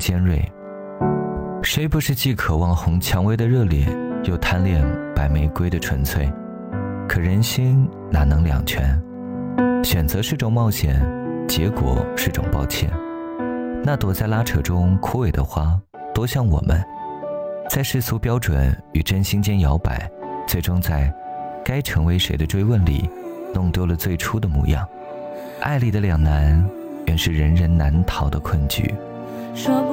尖锐。谁不是既渴望红蔷薇的热烈，又贪恋白玫瑰的纯粹？可人心哪能两全？选择是种冒险，结果是种抱歉。那朵在拉扯中枯萎的花，多像我们，在世俗标准与真心间摇摆，最终在该成为谁的追问里弄丢了最初的模样。爱里的两难，原是人人难逃的困局。 说